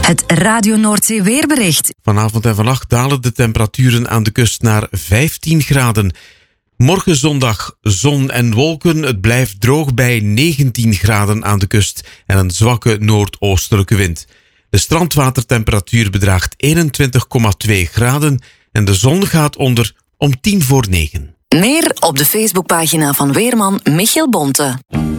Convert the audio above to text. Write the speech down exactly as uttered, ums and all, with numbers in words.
Het Radio Noordzee weerbericht. Vanavond en vannacht dalen de temperaturen aan de kust naar vijftien graden. Morgen zondag zon en wolken. Het blijft droog bij negentien graden aan de kust en een zwakke noordoostelijke wind. De strandwatertemperatuur bedraagt eenentwintig komma twee graden en de zon gaat onder om tien voor negen. Meer op de Facebookpagina van weerman Michiel Bonte.